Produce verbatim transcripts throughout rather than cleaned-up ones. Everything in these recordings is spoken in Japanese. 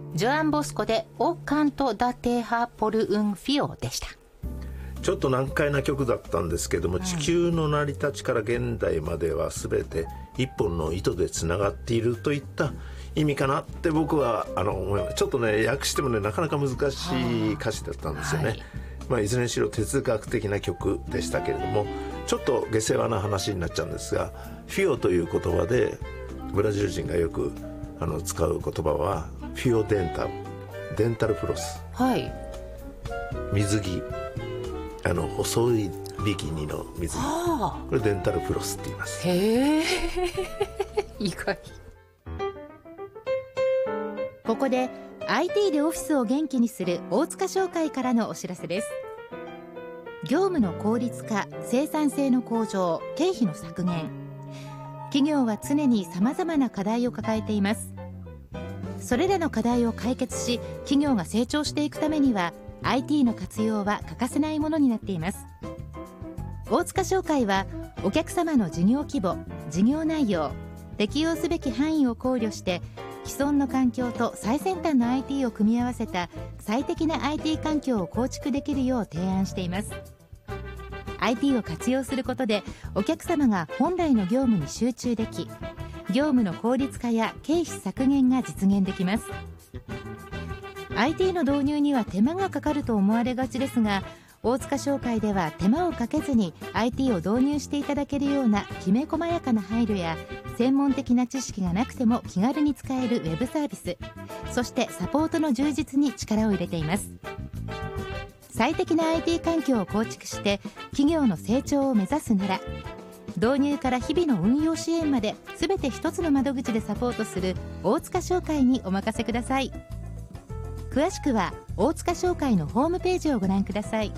ジョアン・ボスコでオカント・ダ・テーハ・ポル・ウン・フィオでした。 ちょっと難解な曲だったんですけども、はい、地球の成り立ちから現代までは全て一本の糸でつながっているといった意味かなって僕はあの思います。ちょっとね訳してもねなかなか難しい歌詞だったんですよね。はい、まあ、いずれにしろ哲学的な曲でしたけれども、ちょっと下世話な話になっちゃうんですが、フィオという言葉でブラジル人がよくあの使う言葉はフィオデンタル、デンタルフロス、 はい、 水着、あの細いビキニの水着、これデンタルフロスって言います。 へえ意外。ここで アイティー でオフィスを元気にする大塚商会からのお知らせです。業務の効率化、生産性の向上、経費の削減、企業は常にさまざまな課題を抱えています。それらの課題を解決し、企業が成長していくためには アイティー の活用は欠かせないものになっています。大塚商会はお客様の事業規模、事業内容、適用すべき範囲を考慮して既存の環境と最先端の アイティー を組み合わせた最適な アイティー 環境を構築できるよう提案しています。 アイティー を活用することでお客様が本来の業務に集中でき、業務の効率化や経費削減が実現できます。 アイティー の導入には手間がかかると思われがちですが、大塚商会では手間をかけずに アイティー を導入していただけるようなきめ細やかな配慮や、専門的な知識がなくても気軽に使えるウェブサービス、そしてサポートの充実に力を入れています。最適な アイティー 環境を構築して企業の成長を目指すなら、導入から日々の運用支援まで全て一つの窓口でサポートする大塚商会にお任せください。詳しくは大塚商会のホームページをご覧ください。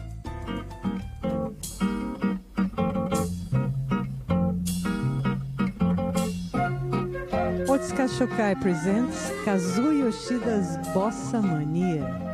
Otsuka Shokai presents Kazuo Yoshida's Bossa Mania.